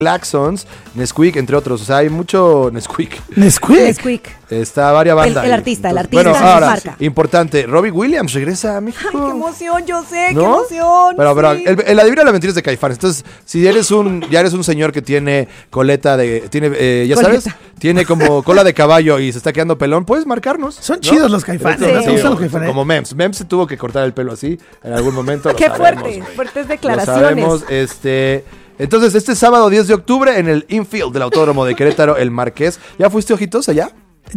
Claxons, Nesquik, entre otros. O sea, hay mucho Nesquik. Nesquik. Está varias bandas. El artista, Bueno, ahora, marca. importante, Robbie Williams regresa a México. Ay, qué emoción, yo sé, ¿No? qué emoción. Pero sí. el adivina la mentira es de Caifanes. Entonces, si ya eres un señor que tiene coleta de, ya sabes, tiene como cola de caballo y se está quedando pelón, puedes marcarnos. Son chidos los Caifanes. Sí. ¿No te gustan los Caifanes? Como Mems. Mems se tuvo que cortar el pelo así en algún momento. Qué sabemos, fuerte, güey. fuertes Lo declaraciones. sabemos, Entonces, este sábado 10 de octubre en el infield del Autódromo de Querétaro, el Marqués. ¿Ya fuiste, Ojitos, allá?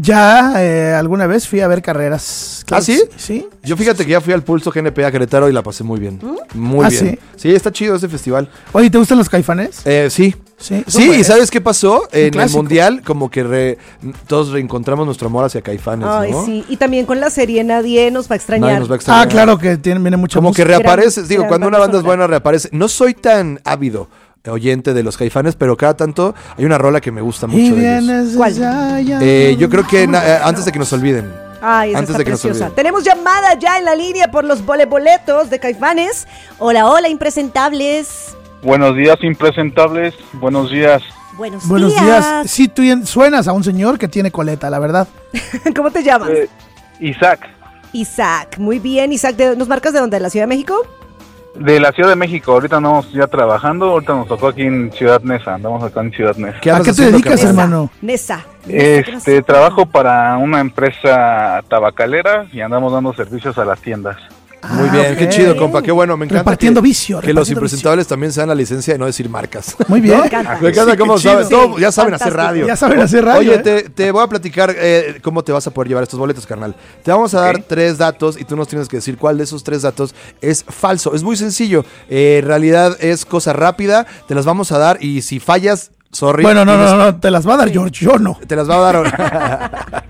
Ya alguna vez fui a ver carreras. ¿Ah, sí? Sí. Yo fíjate que ya fui al Pulso GNP a Querétaro y la pasé muy bien. Muy bien. ¿sí? Sí, está chido ese festival. Oye, ¿te gustan los Caifanes? Sí. Sí. Sí, ¿y sabes qué pasó? En el clásico. Mundial, como que todos reencontramos nuestro amor hacia Caifanes, Ay, ¿no? sí. Y también con la serie Nadie nos va a extrañar. Nadie nos va a extrañar. Claro que viene mucha Como que música. reaparece, Gran- digo, gran cuando una banda banda es sonora. buena reaparece. No soy tan ávido oyente de los Caifanes, pero cada tanto hay una rola que me gusta Y mucho de ellos. vienes ¿Cuál? desde allá. Yo creo que antes de que nos olviden. Ay, esa Antes está de que nos preciosa. olviden. Tenemos llamada ya en la línea por los boletos de Caifanes. Hola, hola, impresentables. Buenos días, impresentables. Buenos días. Buenos días. Sí, tú suenas a un señor que tiene coleta, la verdad. ¿Cómo te llamas? Isaac, Isaac. Muy bien, Isaac. ¿Nos marcas de dónde? ¿De la Ciudad de México? de la Ciudad de México. Ahorita andamos ya trabajando. Ahorita nos tocó aquí en Ciudad Neza. Andamos acá en Ciudad Neza. ¿Qué ¿A andas qué te haciendo, dedicas, carnal? hermano? Nesa. Trabajo para una empresa tabacalera y andamos dando servicios a las tiendas. Muy bien, ok. qué chido, compa, qué bueno, me encanta Repartiendo que, vicio, que los repartiendo impresentables también se dan la licencia de no decir marcas. Muy bien. Me encanta. Me encanta cómo qué chido. saben, todo, ya saben Fantástico. hacer radio. Ya saben hacer radio, Oye, ¿eh? te voy a platicar cómo te vas a poder llevar estos boletos, carnal. Te vamos a dar 3 datos y tú nos tienes que decir cuál de esos 3 datos es falso. Es muy sencillo, en realidad es cosa rápida, te las vamos a dar y si fallas, sorry. Bueno, no, te las va a dar George, yo no. Te las va a dar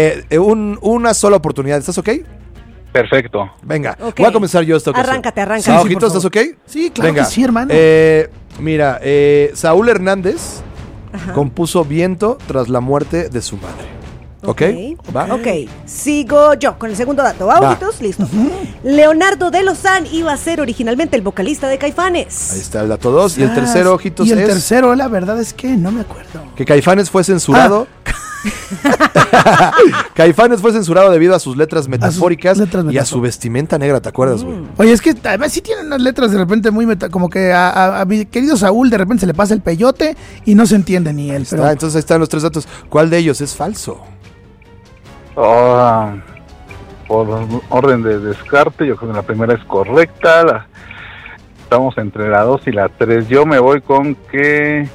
una sola oportunidad, ¿estás ok? Perfecto. Venga, Ok. voy a comenzar yo esta ocasión. Arráncate. Ah, Sí, Ojitos, por ¿estás ok? Sí, claro Venga. que sí, hermano. Mira, Saúl Hernández compuso Viento tras la muerte de su madre. ¿Ok? ¿Va? Ok, sigo yo con el segundo dato. ¿Va, Va. ojitos? Listo. Leonardo de Lozán iba a ser originalmente el vocalista de Caifanes. Ahí está el dato 2. Y el tercero, Ojitos, Y el es tercero, la verdad es que no me acuerdo. que Caifanes fue censurado. Caifanes fue censurado debido a sus letras metafóricas letras y a su metafóricas. vestimenta negra, ¿te acuerdas, güey? Oye, es que además sí tienen unas letras de repente muy como que a mi querido Saúl de repente se le pasa el peyote y no se entiende ni él. Pero Entonces ahí están los 3 datos. ¿Cuál de ellos es falso? Por orden de descarte, yo creo que la primera es correcta. Estamos entre la 2 y la 3. Yo me voy con que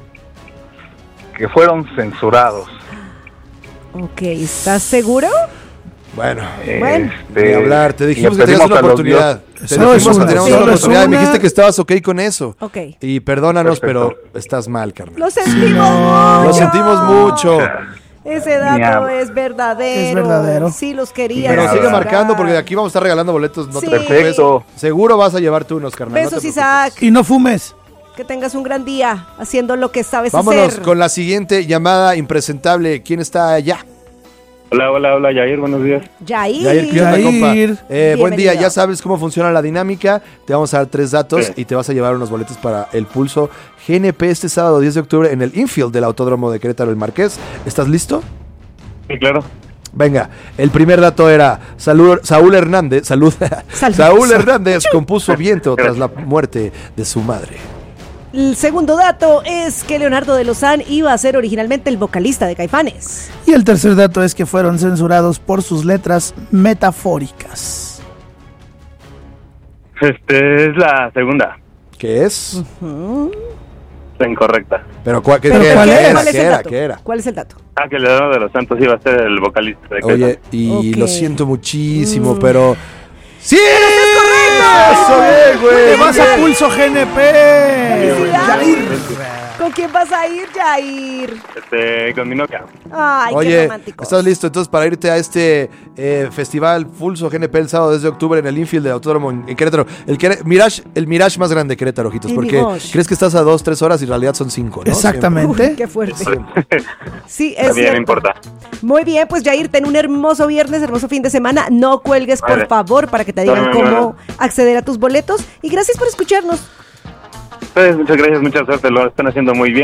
fueron censurados. Ok, ¿estás seguro? Bueno, Bueno. ni hablar. Te dijimos le que tenías pedimos una a los oportunidad. Te Solo dijimos es que una, teníamos solo una es oportunidad. Me una. dijiste que estabas ok con eso. Ok. Y perdónanos, Perfecto. pero estás mal, carnal. Lo sentimos Lo mucho. sentimos mucho. Ese dato Miau. es verdadero. Es verdadero. Sí, los quería. Pero Nada. sigue marcando porque de aquí vamos a estar regalando boletos. No Sí. te preocupes. Perfecto. Seguro vas a llevarte unos, carnal. no te Besos, preocupes. Isaac. y no fumes. Que tengas un gran día haciendo lo que sabes Vámonos hacer. con la siguiente llamada impresentable. ¿Quién está allá? Hola, Yair, buenos días. Yair. Yair, ¿qué onda, compa? Yair. Buen día, Bienvenido. ya sabes cómo funciona la dinámica. Te vamos a dar 3 datos y te vas a llevar unos boletos para el Pulso GNP este sábado 10 de octubre en el infield del Autódromo de Querétaro el Marqués. ¿Estás listo? Sí, claro. Venga, el primer dato era Saúl Hernández compuso Viento tras la muerte de su madre. El segundo dato es que Leonardo de Lozán iba a ser originalmente el vocalista de Caifanes. Y el tercer dato es que fueron censurados por sus letras metafóricas. Es la segunda. ¿Qué es? La incorrecta. Pero ¿cuál ¿Pero era? cuál ¿Qué es? era? ¿Cuál es ¿Qué el era? dato? ¿Qué era? ¿Cuál es el dato? Que Leonardo de los Santos iba a ser el vocalista de Oye, y Ok. lo siento muchísimo, pero... ¡Sí! correcto! ¡Eso bien, güey! ¡Te vas a Pulso GNP! ¡Felicidades! ¿Con quién vas a ir, Yair? Con mi novia. Ay, qué Oye, romántico. ¿estás listo entonces para irte a este festival Pulso GNP el sábado 10 de octubre en el infield del Autódromo en Querétaro? El Mirage más grande de Querétaro, ojitos, El porque Mirage. crees que estás a 2-3 horas y en realidad son 5, ¿no? Exactamente. Uy, qué fuerte. Siempre. Sí, es También cierto. no importa. Muy bien, pues Yair, ten un hermoso viernes, hermoso fin de semana. No cuelgues, por Vale. favor, para que te digan No. cómo acceder a tus boletos. Y gracias por escucharnos. ustedes, muchas gracias, mucha suerte, lo están haciendo muy bien.